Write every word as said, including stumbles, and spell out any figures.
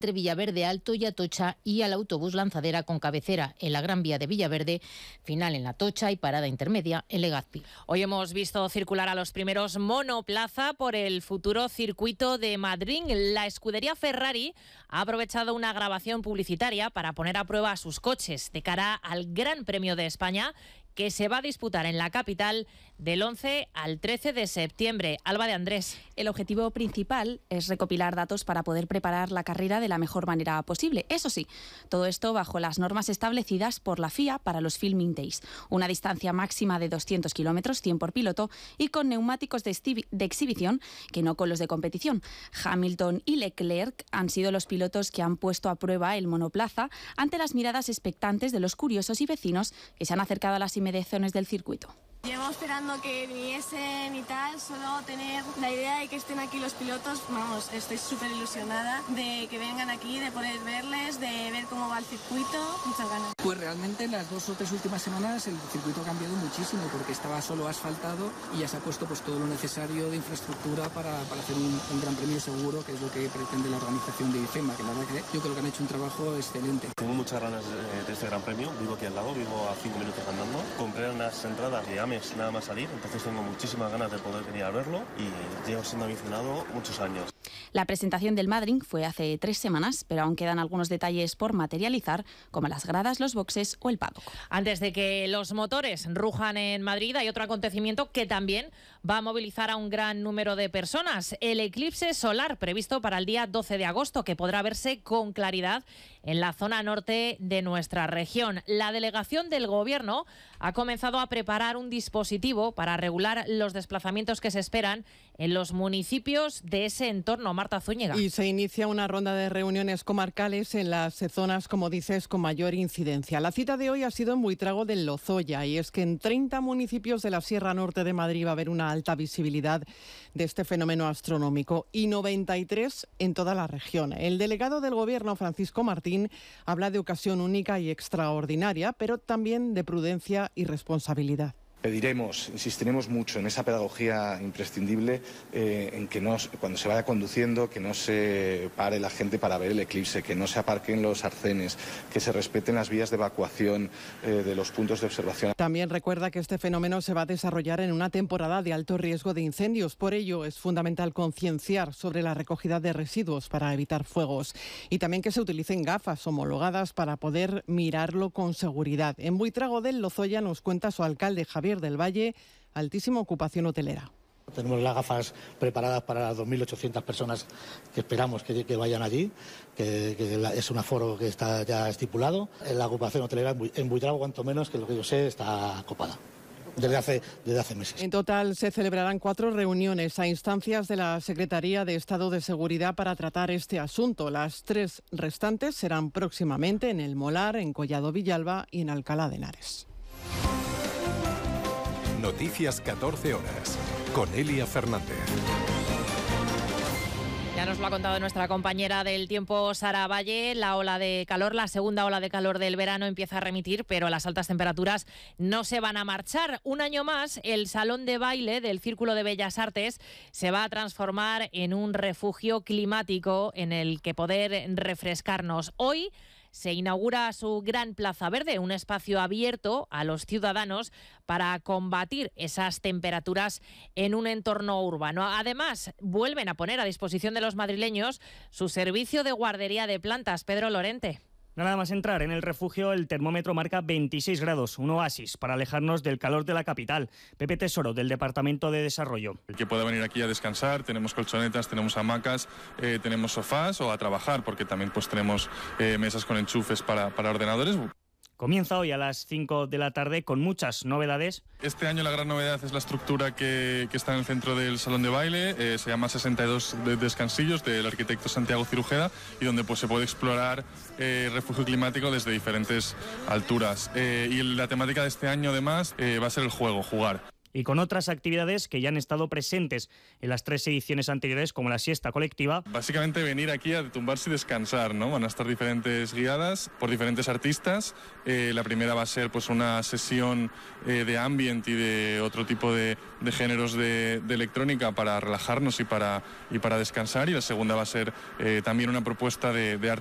entre Villaverde Alto y Atocha y al autobús Lanzadera con cabecera en la Gran Vía de Villaverde, final en La Atocha y parada intermedia en Legazpi. Hoy hemos visto circular a los primeros monoplaza por el futuro circuito de Madrid. La escudería Ferrari ha aprovechado una grabación publicitaria para poner a prueba sus coches de cara al Gran Premio de España, que se va a disputar en la capital del once al trece de septiembre. Alba de Andrés. El objetivo principal es recopilar datos para poder preparar la carrera de la mejor manera posible. Eso sí, todo esto bajo las normas establecidas por la F I A para los Filming Days. Una distancia máxima de doscientos kilómetros, cien por piloto, y con neumáticos de, de exhibición que no con los de competición. Hamilton y Leclerc han sido los pilotos que han puesto a prueba el monoplaza ante las miradas expectantes de los curiosos y vecinos que se han acercado a las inmediaciones del circuito. Llevo esperando que viniesen y tal, solo tener la idea de que estén aquí los pilotos, vamos, estoy súper ilusionada de que vengan aquí, de poder verles, de ver cómo va el circuito, muchas ganas. Pues realmente las dos o tres últimas semanas el circuito ha cambiado muchísimo porque estaba solo asfaltado y ya se ha puesto pues todo lo necesario de infraestructura para, para hacer un, un gran premio seguro, que es lo que pretende la organización de IFEMA, que la verdad que yo creo que han hecho un trabajo excelente. Tengo muchas ganas de, de este gran premio, vivo aquí al lado, vivo a cinco minutos andando, compré unas entradas de Ames nada más salir, entonces tengo muchísimas ganas de poder venir a verlo y llevo siendo aficionado muchos años. La presentación del Madrid fue hace tres semanas, pero aún quedan algunos detalles por materializar, como las gradas, los boxes o el paddock. Antes de que los motores rujan en Madrid, hay otro acontecimiento que también va a movilizar a un gran número de personas. El eclipse solar previsto para el día doce de agosto, que podrá verse con claridad en la zona norte de nuestra región. La delegación del Gobierno ha comenzado a preparar un dispositivo para regular los desplazamientos que se esperan en los municipios de ese entorno. Marta Zúñiga. Y se inicia una ronda de reuniones comarcales en las zonas, como dices, con mayor incidencia. La cita de hoy ha sido en Buitrago del Lozoya, y es que en treinta municipios de la Sierra Norte de Madrid va a haber una alta visibilidad de este fenómeno astronómico y noventa y tres en toda la región. El delegado del Gobierno, Francisco Martín, habla de ocasión única y extraordinaria, pero también de prudencia y responsabilidad. Pediremos, insistiremos mucho en esa pedagogía imprescindible, eh, en que no, cuando se vaya conduciendo, que no se pare la gente para ver el eclipse, que no se aparquen los arcenes, que se respeten las vías de evacuación eh, de los puntos de observación. También recuerda que este fenómeno se va a desarrollar en una temporada de alto riesgo de incendios. Por ello es fundamental concienciar sobre la recogida de residuos para evitar fuegos y también que se utilicen gafas homologadas para poder mirarlo con seguridad. En Buitrago del Lozoya nos cuenta su alcalde, Javier del Valle, altísima ocupación hotelera. Tenemos las gafas preparadas para las dos mil ochocientas personas que esperamos que, que vayan allí, que, que la, es un aforo que está ya estipulado. La ocupación hotelera en Buitrago, cuanto menos, que lo que yo sé, está copada. Desde hace, desde hace meses. En total se celebrarán cuatro reuniones a instancias de la Secretaría de Estado de Seguridad para tratar este asunto. Las tres restantes serán próximamente en El Molar, en Collado Villalba y en Alcalá de Henares. Noticias catorce horas, con Elia Fernández. Ya nos lo ha contado nuestra compañera del tiempo, Sara Valle. La ola de calor, la segunda ola de calor del verano empieza a remitir, pero las altas temperaturas no se van a marchar. Un año más, el salón de baile del Círculo de Bellas Artes se va a transformar en un refugio climático en el que poder refrescarnos. Hoy se inaugura su gran Plaza Verde, un espacio abierto a los ciudadanos para combatir esas temperaturas en un entorno urbano. Además, vuelven a poner a disposición de los madrileños su servicio de guardería de plantas. Pedro Lorente. Nada más entrar en el refugio, el termómetro marca veintiséis grados, un oasis para alejarnos del calor de la capital. Pepe Tesoro, del Departamento de Desarrollo. El que pueda venir aquí a descansar, tenemos colchonetas, tenemos hamacas, eh, tenemos sofás, o a trabajar, porque también pues tenemos eh, mesas con enchufes para, para ordenadores. Comienza hoy a las cinco de la tarde con muchas novedades. Este año la gran novedad es la estructura que, que está en el centro del salón de baile. Eh, se llama sesenta y dos descansillos del arquitecto Santiago Cirujeda, y donde pues se puede explorar eh, refugio climático desde diferentes alturas. Eh, y la temática de este año además eh, va a ser el juego, jugar. y con otras actividades que ya han estado presentes en las tres ediciones anteriores, como la siesta colectiva. Básicamente venir aquí a tumbarse y descansar, ¿no? Van a estar diferentes guiadas por diferentes artistas. Eh, la primera va a ser pues una sesión eh, de ambient y de otro tipo de, de géneros de, de electrónica para relajarnos y para, y para descansar, y la segunda va a ser eh, también una propuesta de, de arte